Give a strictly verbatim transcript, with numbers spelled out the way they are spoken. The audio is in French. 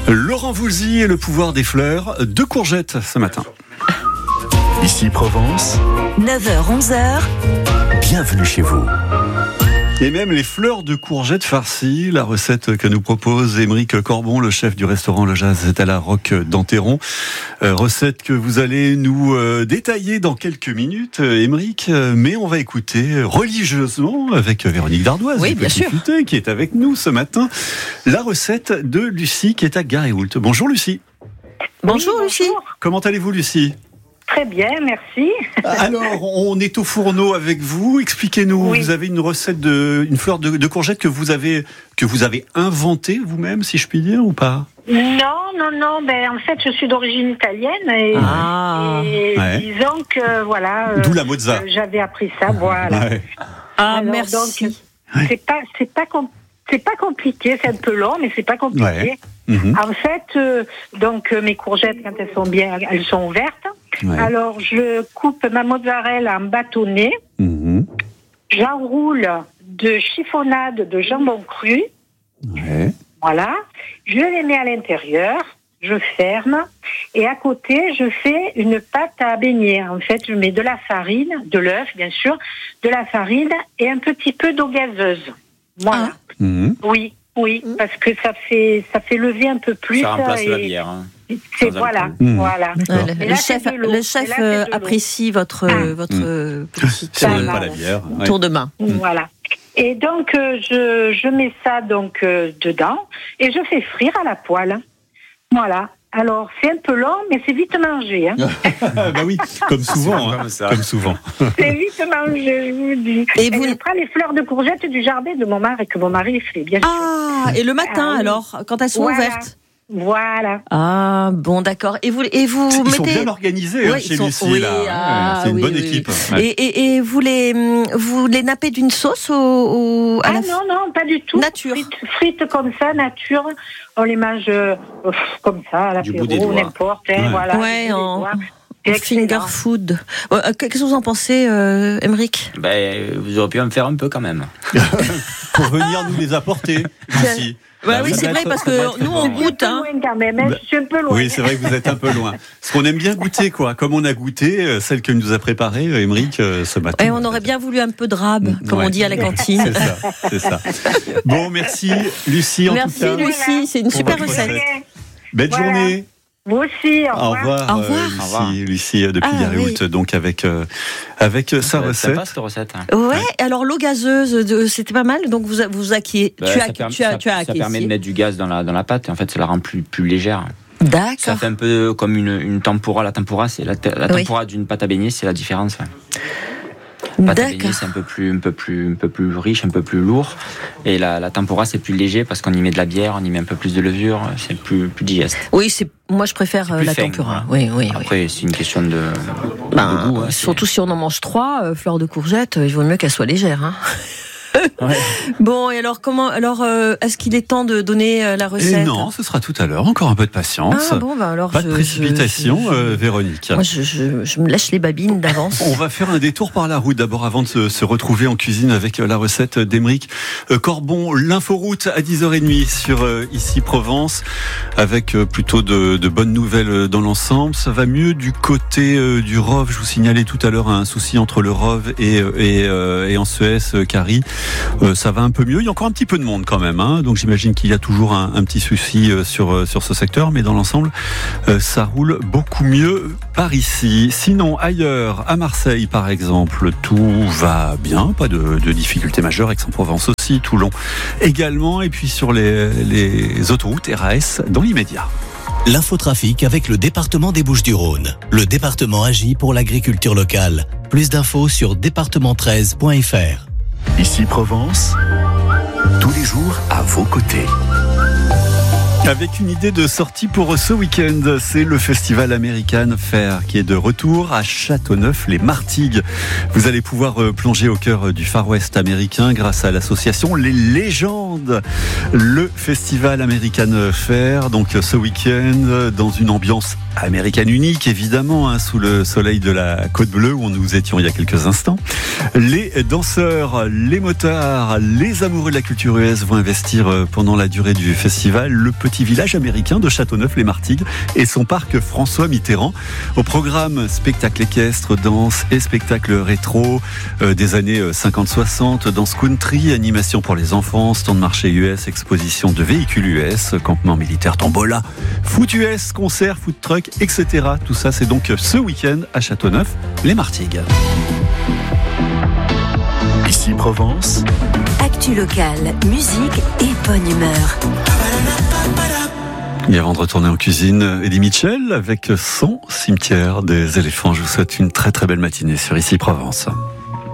Laurent Voulzy et le pouvoir des fleurs, deux courgettes ce matin. Ici Provence, neuf heures onze heures. Bienvenue chez vous. Et même les fleurs de courgettes farcies, la recette que nous propose Émeric Corbon, le chef du restaurant Le Jazz est à la Roque d'Enterron. Euh, recette que vous allez nous euh, détailler dans quelques minutes, euh, Émeric, euh, mais on va écouter religieusement avec Véronique Dardoise, oui, bien sûr, qui est avec nous ce matin, la recette de Lucie qui est à Garéoult. Bonjour Lucie. Bonjour oui, Lucie. bonjour. Comment allez-vous Lucie ? Très bien, merci. Alors, on est au fourneau avec vous. Expliquez-nous, oui. Vous avez une recette de, une fleur de, de courgette que vous avez, que vous avez inventée vous-même, si je puis dire, ou pas ? Non, non, non. Ben, en fait, je suis d'origine italienne et, Ah. et Ouais. disons que voilà. D'où euh, la mozza. euh, j'avais appris ça, voilà. Ouais. Ah, Alors, merci. donc, c'est pas, c'est pas, com- c'est pas compliqué. C'est un peu long, mais c'est pas compliqué. Ouais. Mhm. En fait, euh, donc euh, mes courgettes, quand elles sont bien, elles sont ouvertes. Ouais. Alors, je coupe ma mozzarella en bâtonnets. Mhm. J'enroule de chiffonnade de jambon cru. Ouais. Voilà. Je les mets à l'intérieur. Je ferme. Et à côté, je fais une pâte à baigner. En fait, je mets de la farine, de l'œuf, bien sûr, de la farine et un petit peu d'eau gazeuse. Voilà. Mhm. Oui, oui, parce que ça fait, ça fait lever un peu plus. Ça remplace et la bière. Hein. C'est Sans voilà, alcool. Mmh. voilà. Ouais, le, Et le là, chef, c'est de l'eau. le Et chef là, c'est euh, de l'eau. apprécie votre, Ah. votre Mm. euh, petite Si on Ça n'aime va. pas la bière. ouais. tour de main. Voilà. Et donc, euh, je, je mets ça donc euh, dedans et je fais frire à la poêle. Voilà. Alors, c'est un peu long, mais c'est vite mangé. Hein. Bah oui, comme souvent. hein. Comme ça. Comme souvent. C'est vite mangé, je vous dis. Et Et vous- je prends les fleurs de courgette du jardin de mon mari, que mon mari fait, bien sûr. Ah, et le matin Ah, oui. alors, quand elles sont Voilà. ouvertes. Voilà. Ah, bon, d'accord. Et vous, et vous Ils sont mettez. bien organisés hein, Ouais, chez ils sont- Lucie. oui, là. ah, Ouais, c'est une oui, bonne oui, équipe. oui. Ouais. Et, et, et vous les, hum, vous les nappez d'une sauce au, au- à Ah la non, non, pas du tout. Nature. Frites, frites comme ça, nature. On les mange euh, pff, comme ça, à Du bout des l'apéro, doigts. n'importe. Hein, Ouais. voilà, Ouais, du bout des en- doigts. en C'est finger excellent. food. Euh, Qu'est-ce que vous en pensez, euh, Émeric ? Ben, vous auriez pu en faire un peu quand même. Pour venir nous les apporter, Lucie. Bah Bah, oui, ça c'est doit vrai être- parce ça doit que être nous on bon. Je suis un goûte, peu hein. loin quand même, hein, Bah, je suis un peu loin. Oui, c'est vrai que vous êtes un peu loin. Parce qu'on aime bien goûter, quoi. Comme on a goûté euh, celle que nous a préparée euh, Émeric euh, ce matin. Et on aurait bien voulu un peu de rab, comme Ouais. on dit à la cantine. C'est ça, c'est ça. Bon, merci Lucie en Merci tout cas. Lucie, c'est une Pour super votre recette. recette. Belle Voilà. journée. Vous aussi, au Au revoir. revoir, Au revoir. euh, Au revoir. Lucie, Lucie euh, depuis Ah, Garéoult, oui. donc avec euh, avec euh, sa C'est recette. sympa cette recette. hein. Ouais, alors l'eau gazeuse, de- c'était pas mal, donc vous, a- vous acquiez, Ben, tu ça, as, permet, tu as, ça- tu as ça acquiescé. permet de mettre du gaz dans la, dans la pâte et en fait ça la rend plus, plus légère. Ça D'accord. fait un peu comme une, une tempura. La tempura, c'est la, te- la Oui. tempura d'une pâte à baigner, c'est la différence. ouais. Pâte à baigner, D'accord. c'est un peu plus, un peu plus, un peu plus riche, un peu plus lourd. Et la, la tempura, c'est plus léger parce qu'on y met de la bière, on y met un peu plus de levure, c'est plus, plus digeste. Oui, c'est, moi je préfère C'est euh, plus la fin, tempura. voilà. Oui, oui, oui. Après, c'est une question de, Ben, de goût. hein, c'est- surtout si on en mange trois, euh, fleurs de courgette, euh, il vaut mieux qu'elles soient légères. Hein. Ouais. Bon, et alors comment, alors euh, est-ce qu'il est temps de donner euh, la Et recette ? non, ce sera tout à l'heure. Encore un peu de patience. Ah bon, bah alors Pas de je- précipitation, je- je- euh, Véronique. Moi, je, je, je me lèche les babines d'avance. On va faire un détour par la route d'abord avant de se, se retrouver en cuisine avec euh, la recette d'Émeric euh, Corbon. L'inforoute à dix heures trente sur euh, Ici Provence avec euh, plutôt de, de bonnes nouvelles euh, dans l'ensemble. Ça va mieux du côté euh, du Rove. Je vous signalais tout à l'heure un souci entre le Rove et, euh, et, euh, et en Suez, euh, Carrie. Euh, ça va un peu mieux. Il y a encore un petit peu de monde quand même. Hein, donc j'imagine qu'il y a toujours un, un petit souci euh, sur, euh, sur ce secteur. Mais dans l'ensemble, euh, ça roule beaucoup mieux par ici. Sinon, ailleurs, à Marseille par exemple, tout va bien, pas de, de difficultés majeures. Aix-en-Provence aussi, Toulon également, et puis sur les, les autoroutes R A S dans l'immédiat. L'infotrafic avec le département des Bouches-du-Rhône. Le département agit pour l'agriculture locale. Plus d'infos sur département treize point f r. Ici Provence, tous les jours à vos côtés. Avec une idée de sortie pour ce week-end, c'est le Festival American Fair qui est de retour à Châteauneuf-les-Martigues. Vous allez pouvoir plonger au cœur du Far West américain grâce à l'association Les Légendes. Le Festival American Fair, donc ce week-end, dans une ambiance américaine unique, évidemment, hein, sous le soleil de la Côte Bleue où nous étions il y a quelques instants. Les danseurs, les motards, les amoureux de la culture U S vont investir pendant la durée du festival. Le petit petit village américain de Châteauneuf-les-Martigues et son parc François Mitterrand. Au programme, spectacle équestre, danse et spectacle rétro euh, des années cinquante soixante, danse country, animation pour les enfants, stand marché U S, exposition de véhicules U S, campement militaire, tombola, foot U S, concert, food truck, et cetera. Tout ça, c'est donc ce week-end à Châteauneuf-les-Martigues. Ici Provence. Actu locale, musique et bonne humeur. Et avant de retourner en cuisine, Eddie Mitchell avec son cimetière des éléphants. Je vous souhaite une très très belle matinée sur Ici Provence.